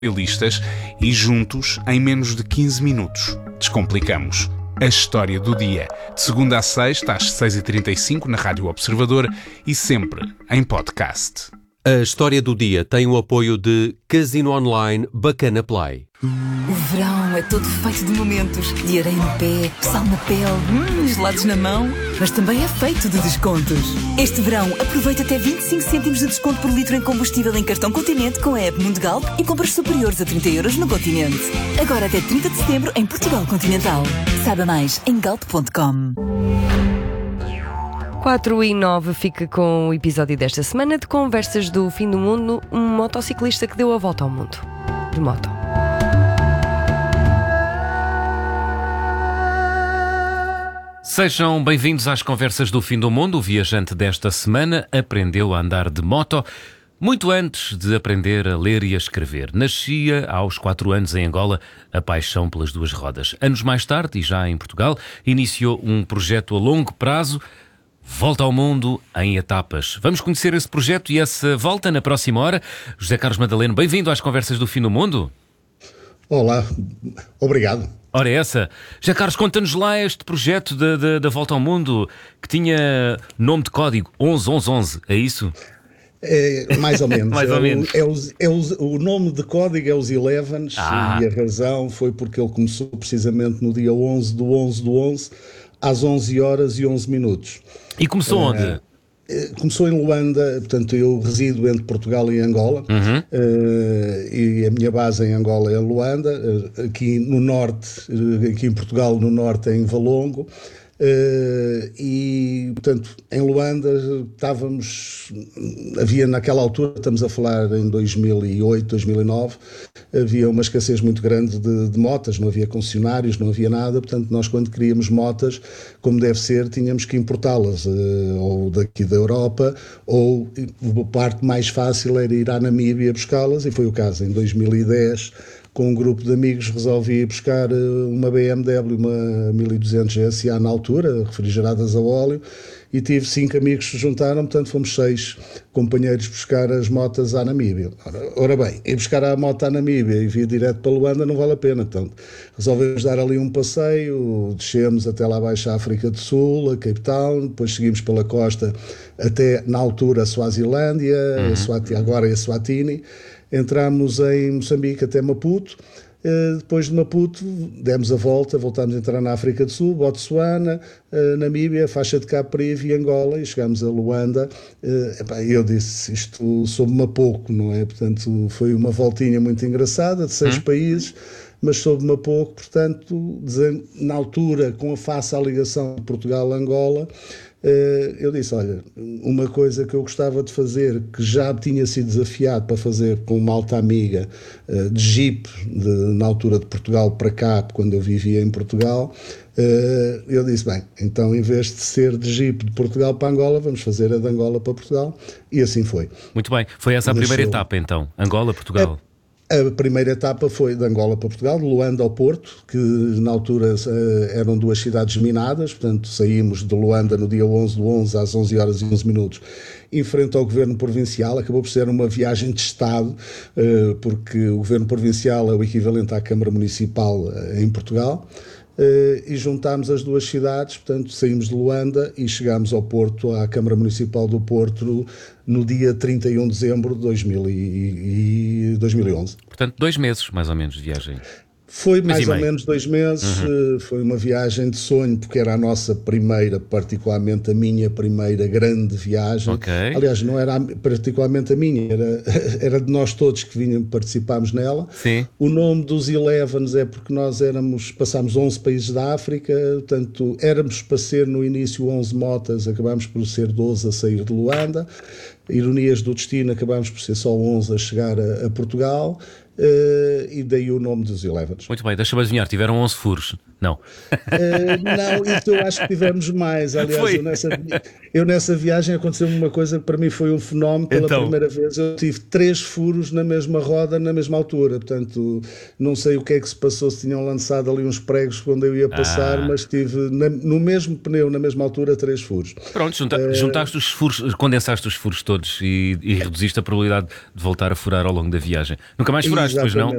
listas e juntos, em menos de 15 minutos, descomplicamos a história do dia. De segunda a sexta, às 6h35, na Rádio Observador e sempre em podcast. A história do dia tem o apoio de Casino Online Bacana Play. O verão é todo feito de momentos, de areia no pé, sal na pele, gelados na mão, mas também é feito de descontos. Este verão aproveita até 25 cêntimos de desconto por litro em combustível em cartão Continente com a app Mundo Galp e compras superiores a 30 euros no Continente. Agora até 30 de setembro em Portugal Continental. Saiba mais em galp.com. 4:09 fica com o episódio desta semana de Conversas do Fim do Mundo, um motociclista que deu a volta ao mundo. De moto. Sejam bem-vindos às Conversas do Fim do Mundo. O viajante desta semana aprendeu a andar de moto muito antes de aprender a ler e a escrever. Nascia aos 4 anos em Angola a paixão pelas duas rodas. Anos mais tarde, e já em Portugal, iniciou um projeto a longo prazo, Volta ao Mundo em etapas. Vamos conhecer esse projeto e essa volta na próxima hora. José Carlos Madaleno, bem-vindo às Conversas do Fim do Mundo. Olá, obrigado. Ora essa. José Carlos, conta-nos lá este projeto da Volta ao Mundo, que tinha nome de código 111111, é isso? É, mais ou menos. Mais ou menos. O nome de código é os Elevens, e a razão foi porque ele começou precisamente no dia 11 do 11 do 11, às 11 horas e 11 minutos. E começou onde? Começou em Luanda, portanto eu resido entre Portugal e Angola, e a minha base em Angola é Luanda, aqui no norte, aqui em Portugal no norte é em Valongo, e portanto em Luanda havia naquela altura, estamos a falar em 2008, 2009, havia uma escassez muito grande de motas, não havia concessionários, não havia nada, portanto nós quando queríamos motas, como deve ser, tínhamos que importá-las, ou daqui da Europa, ou a parte mais fácil era ir à Namíbia buscá-las, e foi o caso. Em 2010, com um grupo de amigos, resolvi ir buscar uma BMW, uma 1200 GSA na altura, refrigeradas a óleo, e tive 5 amigos que se juntaram, portanto fomos 6 companheiros buscar as motas à Namíbia. Ora bem, ir buscar a moto à Namíbia e vir direto para Luanda não vale a pena, então resolvemos dar ali um passeio, descemos até lá abaixo à África do Sul, a Cape Town, depois seguimos pela costa até, na altura, a Suazilândia, agora é a Eswatini, entramos em Moçambique até Maputo. Depois de Maputo demos a volta, voltámos a entrar na África do Sul, Botsuana, Namíbia, faixa de Cabo Privo e Angola, e chegámos a Luanda. Eu disse, isto soube-me a pouco, não é? Portanto, foi uma voltinha muito engraçada, de 6 países, mas soube-me a pouco, portanto, na altura, com a face à ligação de Portugal-Angola, eu disse, olha, uma coisa que eu gostava de fazer, que já tinha sido desafiado para fazer com uma alta amiga de Jeep, na altura de Portugal para cá, quando eu vivia em Portugal, eu disse, bem, então em vez de ser de Jeep de Portugal para Angola, vamos fazer a de Angola para Portugal, e assim foi. Muito bem, foi essa a primeira etapa então, Angola-Portugal. A primeira etapa foi de Angola para Portugal, de Luanda ao Porto, que na altura eram 2 cidades minadas, portanto saímos de Luanda no dia 11 do 11 às 11 horas e 11 minutos, em frente ao Governo Provincial. Acabou por ser uma viagem de Estado, porque o Governo Provincial é o equivalente à Câmara Municipal em Portugal, e juntámos as 2 cidades, portanto saímos de Luanda e chegámos ao Porto, à Câmara Municipal do Porto, no dia 31 de dezembro de 2011. Portanto, 2 meses, mais ou menos, de viagem. Foi mais ou menos 2 meses, foi uma viagem de sonho, porque era a nossa primeira, particularmente a minha primeira grande viagem. Okay. Aliás, não era particularmente a minha, era de nós todos que participámos nela. Sim. O nome dos Elevens é porque nós passámos 11 países da África, portanto, éramos para ser no início 11 motas, acabámos por ser 12 a sair de Luanda. Ironias do destino, acabámos por ser só 11 a chegar a Portugal. E daí o nome dos Elevens. Muito bem, deixa-me adivinhar, tiveram 11 furos? Não. Não, isso eu acho que tivemos mais. Aliás, eu nessa viagem aconteceu-me uma coisa que para mim foi um fenómeno. Pela primeira vez eu tive 3 furos na mesma roda, na mesma altura. Portanto, não sei o que é que se passou, se tinham lançado ali uns pregos quando eu ia passar, mas tive no mesmo pneu, na mesma altura, 3 furos. Pronto, juntaste os furos, condensaste os furos todos e reduziste a probabilidade de voltar a furar ao longo da viagem. Nunca mais furaste? coragem, pois não?